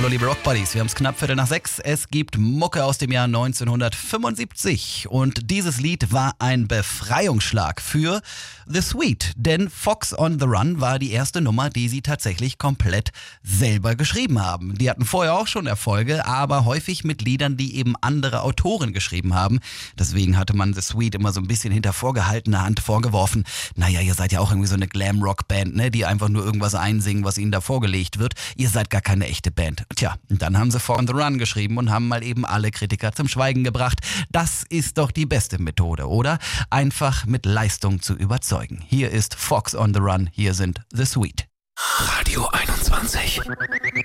Hallo liebe Rock Buddies, wir haben es knapp 5:45. Es gibt Mucke aus dem Jahr 1975 und dieses Lied war ein Befreiungsschlag für The Sweet, denn Fox on the Run war die erste Nummer, die sie tatsächlich komplett selber geschrieben haben. Die hatten vorher auch schon Erfolge, aber häufig mit Liedern, die eben andere Autoren geschrieben haben. Deswegen hatte man The Sweet immer so ein bisschen hinter vorgehaltener Hand vorgeworfen. Naja, ihr seid ja auch irgendwie so eine Glam-Rock-Band, ne, die einfach nur irgendwas einsingen, was ihnen da vorgelegt wird. Ihr seid gar keine echte Band. Tja, und dann haben sie Fox on the Run geschrieben und haben mal eben alle Kritiker zum Schweigen gebracht. Das ist doch die beste Methode, oder? Einfach mit Leistung zu überzeugen. Hier ist Fox on the Run, hier sind The Sweet. Radio 21.